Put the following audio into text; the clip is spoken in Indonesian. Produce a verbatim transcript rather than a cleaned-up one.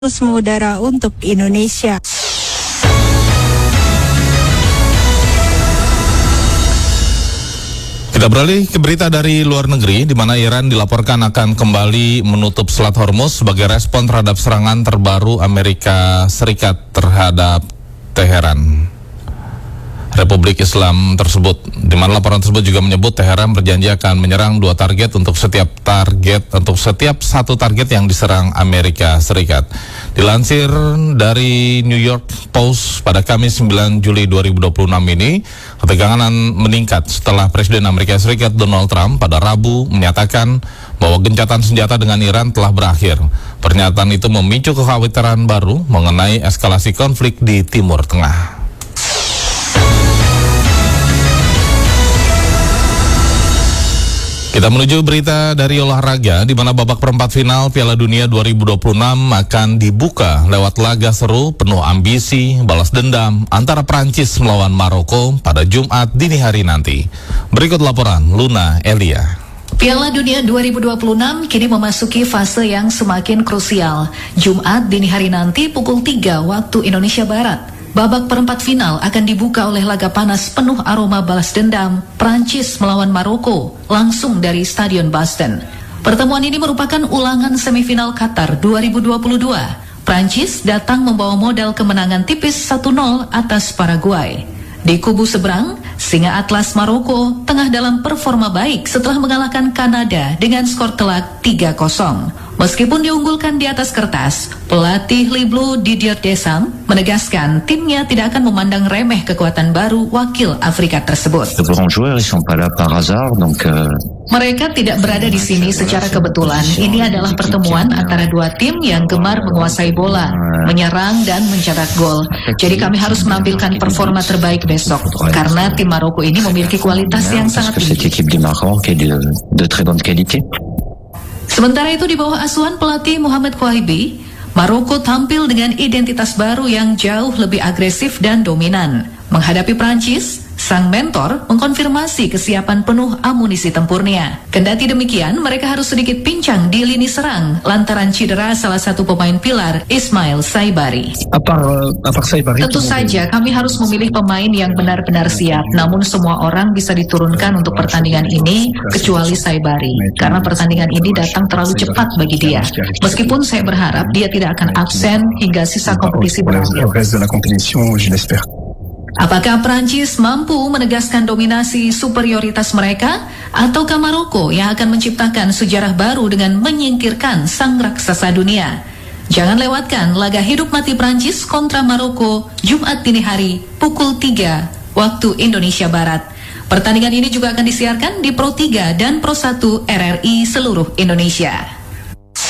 udara untuk Indonesia. Kita beralih ke berita dari luar negeri, di mana Iran dilaporkan akan kembali menutup Selat Hormuz sebagai respon terhadap serangan terbaru Amerika Serikat terhadap Teheran. Republik Islam tersebut, di mana laporan tersebut juga menyebut Teheran berjanji akan menyerang dua target untuk setiap target untuk setiap satu target yang diserang Amerika Serikat. Dilansir dari New York Post pada Kamis sembilan Juli dua ribu dua puluh enam ini, ketegangan meningkat setelah Presiden Amerika Serikat Donald Trump pada Rabu menyatakan bahwa gencatan senjata dengan Iran telah berakhir. Pernyataan itu memicu kekhawatiran baru mengenai eskalasi konflik di Timur Tengah. Kita menuju berita dari olahraga, di mana babak perempat final Piala Dunia dua ribu dua puluh enam akan dibuka lewat laga seru penuh ambisi balas dendam antara Prancis melawan Maroko pada Jumat dini hari nanti. Berikut laporan Luna Elia. Piala Dunia dua ribu dua puluh enam kini memasuki fase yang semakin krusial. Jumat dini hari nanti pukul tiga waktu Indonesia Barat. Babak perempat final akan dibuka oleh laga panas penuh aroma balas dendam Prancis melawan Maroko langsung dari Stadion Boston. Pertemuan ini merupakan ulangan semifinal Qatar dua ribu dua puluh dua. Prancis datang membawa modal kemenangan tipis satu nol atas Paraguay. Di kubu seberang, Singa Atlas Maroko tengah dalam performa baik setelah mengalahkan Kanada dengan skor telak tiga kosong. Meskipun diunggulkan di atas kertas, pelatih Les Bleus Didier Deschamps menegaskan timnya tidak akan memandang remeh kekuatan baru wakil Afrika tersebut. Mereka tidak berada di sini secara kebetulan. Ini adalah pertemuan antara dua tim yang gemar menguasai bola, menyerang dan mencetak gol. Jadi kami harus menampilkan performa terbaik besok, karena tim Maroko ini memiliki kualitas yang sangat tinggi. Sementara itu di bawah asuhan pelatih Mohamed Kouaibi, Maroko tampil dengan identitas baru yang jauh lebih agresif dan dominan. Menghadapi Prancis, sang mentor mengkonfirmasi kesiapan penuh amunisi tempurnya. Kendati demikian, mereka harus sedikit pincang di lini serang lantaran cedera salah satu pemain pilar, Ismail Saibari. Tentu saja kami harus memilih pemain yang benar-benar siap, namun semua orang bisa diturunkan untuk pertandingan ini kecuali Saibari, karena pertandingan ini datang terlalu cepat bagi dia. Meskipun saya berharap dia tidak akan absen hingga sisa kompetisi berakhir. Apakah Prancis mampu menegaskan dominasi superioritas mereka, ataukah Maroko yang akan menciptakan sejarah baru dengan menyingkirkan sang raksasa dunia? Jangan lewatkan laga hidup mati Prancis kontra Maroko Jumat dini hari pukul tiga waktu Indonesia Barat. Pertandingan ini juga akan disiarkan di Pro tiga dan Pro satu R R I seluruh Indonesia.